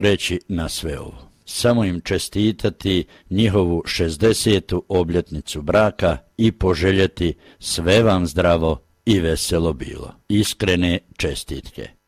reći na sve ovo. Samo im čestitati njihovu 60. obljetnicu braka i poželjeti sve vam zdravo i veselo bilo. Iskrene čestitke.